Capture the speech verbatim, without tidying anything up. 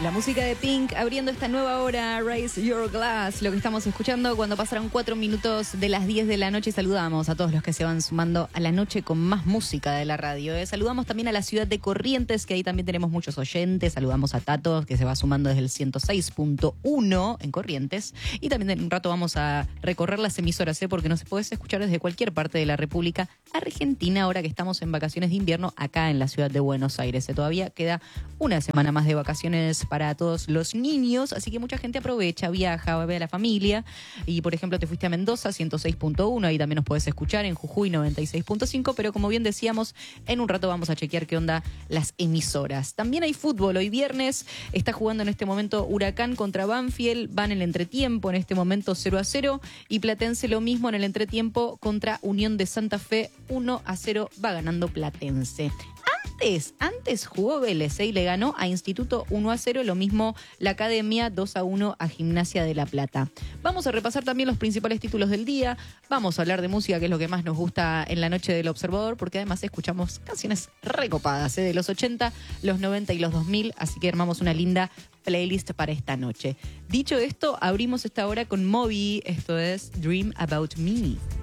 La música de Pink abriendo esta nueva hora, Raise Your Glass, lo que estamos escuchando cuando pasaron cuatro minutos de las diez de la noche. Saludamos a todos los que se van sumando a la noche con más música de la radio. ¿eh? Saludamos también a la ciudad de Corrientes, que ahí también tenemos muchos oyentes. Saludamos a Tato, que se va sumando desde el ciento seis punto uno en Corrientes. Y también en un rato vamos a recorrer las emisoras, ¿eh? porque nos puedes escuchar desde cualquier parte de la República Argentina, ahora que estamos en vacaciones de invierno acá en la ciudad de Buenos Aires. ¿eh? Todavía queda una semana más de vacaciones para todos los niños, así que mucha gente aprovecha, viaja, ve a la familia y por ejemplo te fuiste a Mendoza, ciento seis punto uno, ahí también nos podés escuchar, en Jujuy noventa y seis punto cinco, pero como bien decíamos, en un rato vamos a chequear qué onda las emisoras. También hay fútbol, hoy viernes está jugando en este momento Huracán contra Banfield, van en el entretiempo, en este momento cero a cero, y Platense lo mismo en el entretiempo contra Unión de Santa Fe, uno a cero va ganando Platense. Antes, antes jugó Vélez ¿eh? y le ganó a Instituto uno a cero, lo mismo la Academia dos a uno a Gimnasia de La Plata. Vamos a repasar también los principales títulos del día, vamos a hablar de música, que es lo que más nos gusta en la noche del Observador, porque además escuchamos canciones recopadas ¿eh? de los ochenta, los noventa y los dos mil, así que armamos una linda playlist para esta noche. Dicho esto, abrimos esta hora con Moby, esto es Dream About Me.